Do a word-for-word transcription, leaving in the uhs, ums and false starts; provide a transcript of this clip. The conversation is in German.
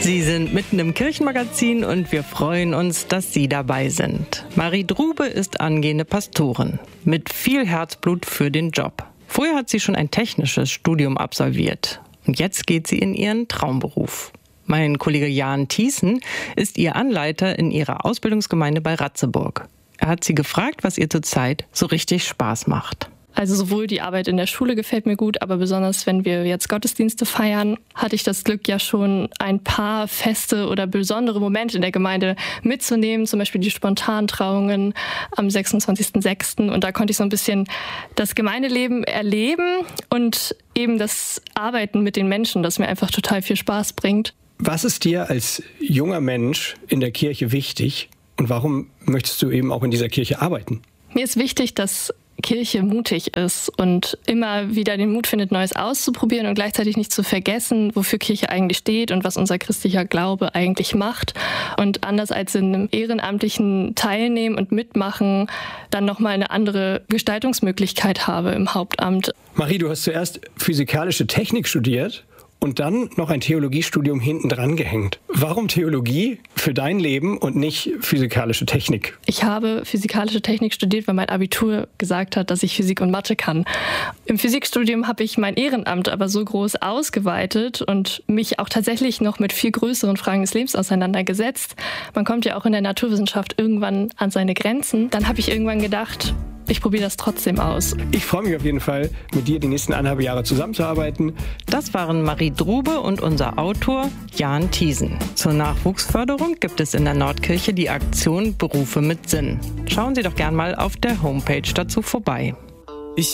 Sie sind mitten im Kirchenmagazin und wir freuen uns, dass Sie dabei sind. Marie Drube ist angehende Pastorin mit viel Herzblut für den Job. Vorher hat sie schon ein technisches Studium absolviert und jetzt geht sie in ihren Traumberuf. Mein Kollege Jan Thiessen ist ihr Anleiter in ihrer Ausbildungsgemeinde bei Ratzeburg. Er hat sie gefragt, was ihr zurzeit so richtig Spaß macht. Also sowohl die Arbeit in der Schule gefällt mir gut, aber besonders wenn wir jetzt Gottesdienste feiern, hatte ich das Glück, ja schon ein paar feste oder besondere Momente in der Gemeinde mitzunehmen, zum Beispiel die Spontantrauungen am sechsundzwanzigsten sechsten Und da konnte ich so ein bisschen das Gemeindeleben erleben und eben das Arbeiten mit den Menschen, das mir einfach total viel Spaß bringt. Was ist dir als junger Mensch in der Kirche wichtig und warum möchtest du eben auch in dieser Kirche arbeiten? Mir ist wichtig, dass Kirche mutig ist und immer wieder den Mut findet, Neues auszuprobieren und gleichzeitig nicht zu vergessen, wofür Kirche eigentlich steht und was unser christlicher Glaube eigentlich macht. Und anders als in einem ehrenamtlichen Teilnehmen und Mitmachen dann nochmal eine andere Gestaltungsmöglichkeit habe im Hauptamt. Marie, du hast zuerst physikalische Technik studiert und dann noch ein Theologiestudium hinten dran gehängt. Warum Theologie für dein Leben und nicht physikalische Technik? Ich habe physikalische Technik studiert, weil mein Abitur gesagt hat, dass ich Physik und Mathe kann. Im Physikstudium habe ich mein Ehrenamt aber so groß ausgeweitet und mich auch tatsächlich noch mit viel größeren Fragen des Lebens auseinandergesetzt. Man kommt ja auch in der Naturwissenschaft irgendwann an seine Grenzen. Dann habe ich irgendwann gedacht, ich probiere das trotzdem aus. Ich freue mich auf jeden Fall, mit dir die nächsten eineinhalb Jahre zusammenzuarbeiten. Das waren Marie Drube und unser Autor Jan Thiessen. Zur Nachwuchsförderung gibt es in der Nordkirche die Aktion Berufe mit Sinn. Schauen Sie doch gern mal auf der Homepage dazu vorbei.